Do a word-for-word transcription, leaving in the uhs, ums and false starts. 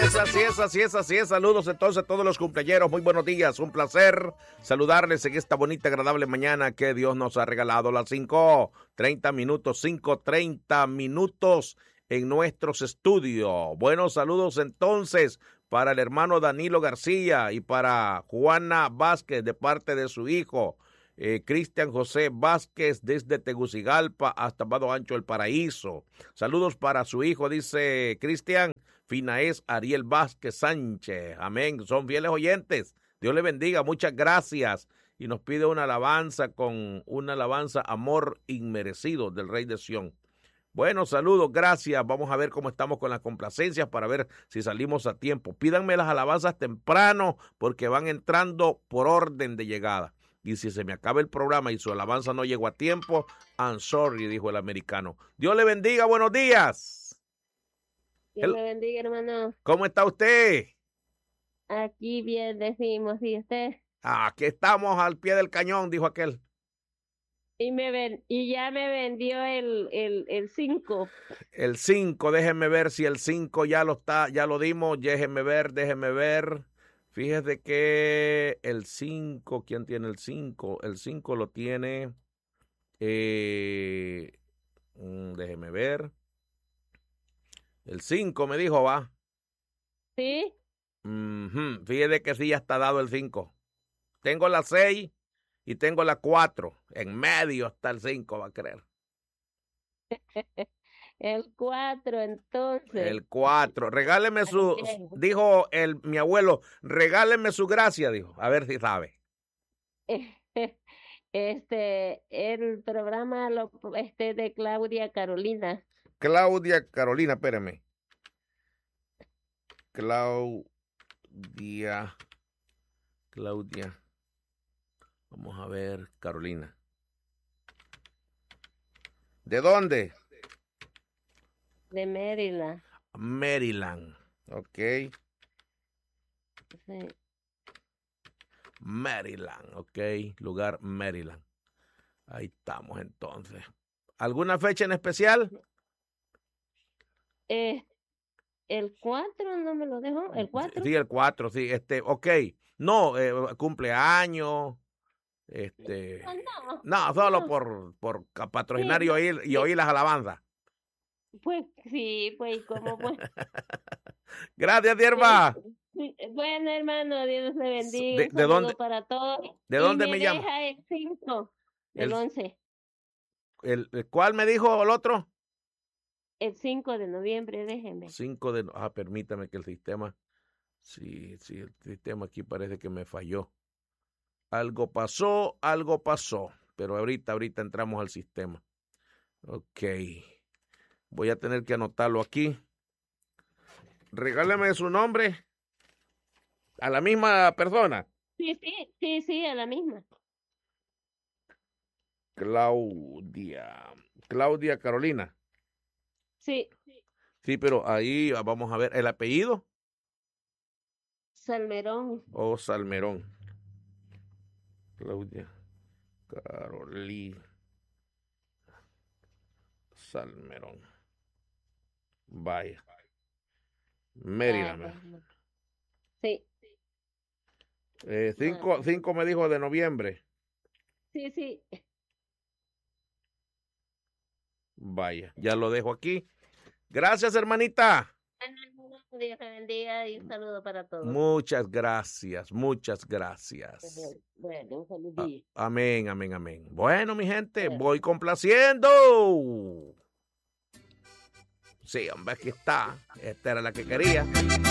es, así es, así es, así es. Saludos entonces a todos los cumpleañeros. Muy buenos días. Un placer saludarles en esta bonita, agradable mañana que Dios nos ha regalado. Las cinco treinta minutos, cinco treinta minutos en nuestros estudios. Buenos saludos entonces para el hermano Danilo García y para Juana Vázquez de parte de su hijo, eh, Cristian José Vázquez desde Tegucigalpa hasta Vado Ancho el Paraíso. Saludos para su hijo, dice Cristian, Finaez Ariel Vázquez Sánchez. Amén. Son fieles oyentes. Dios le bendiga. Muchas gracias. Y nos pide una alabanza con una alabanza Amor Inmerecido del Rey de Sión. Bueno, saludos, gracias. Vamos a ver cómo estamos con las complacencias para ver si salimos a tiempo. Pídanme las alabanzas temprano porque van entrando por orden de llegada. Y si se me acaba el programa y su alabanza no llegó a tiempo, I'm sorry, dijo el americano. Dios le bendiga, buenos días. Dios le bendiga, hermano. ¿Cómo está usted? Aquí bien, decimos, ¿y usted? Ah, aquí estamos al pie del cañón, dijo aquel. Y me ven, y ya me vendió el el el cinco. El cinco, déjenme ver si el cinco ya lo está, ya lo dimos, déjenme ver, déjenme ver. Fíjese que el cinco, ¿quién tiene el cinco? El cinco lo tiene, eh, déjeme ver. El cinco me dijo, va. ¿Sí? Uh-huh. Fíjese que sí, ya está dado el cinco. Tengo la seis y tengo la cuatro. En medio está el cinco, va a creer. El cuatro, entonces. El cuatro. Regáleme su, dijo el mi abuelo, regáleme su gracia, dijo. A ver si sabe. Este, el programa lo, este de Claudia Carolina. Claudia Carolina, espérame. Claudia, Claudia. Vamos a ver, Carolina. ¿De dónde? De Maryland. Maryland, ok. Sí. Maryland, ok. Lugar Maryland. Ahí estamos entonces. ¿Alguna fecha en especial? Eh, el cuatro no me lo dejó, el cuatro. Sí, el cuatro, sí, este, ok. No, eh, cumpleaños. Este, no, no, solo no. por, por patrocinar Sí, y oír, y sí. oír las alabanzas. Pues sí, pues como pues. Gracias, Dierva. Sí, bueno, hermano, Dios le bendiga. ¿De, Un de saludo dónde, para todos. de Y dónde me, me deja llama? el cinco, el, El- once, El, el- ¿Cuál me dijo el otro? el cinco de noviembre, déjenme. cinco de... Ah, permítame que el sistema... Sí, sí, el sistema aquí parece que me falló. Algo pasó, algo pasó. Pero ahorita, ahorita entramos al sistema. Ok. Voy a tener que anotarlo aquí. Regáleme su nombre a la misma persona. Sí, sí, sí, sí, a la misma. Claudia. Claudia Carolina. Sí, Sí, pero ahí vamos a ver el apellido. Salmerón. O Salmerón. Claudia Carolina Salmerón. Vaya. Maryland. Ah, sí, Eh, cinco, cinco me dijo de noviembre. sí, sí. Vaya, ya lo dejo aquí. Gracias, hermanita. Dios te bendiga y un saludo para todos. Muchas gracias, muchas gracias. Bueno, un saludo. A- amén, amén, amén. Bueno, mi gente, Bueno. voy complaciendo. Sí, hombre, aquí está. Esta era la que quería.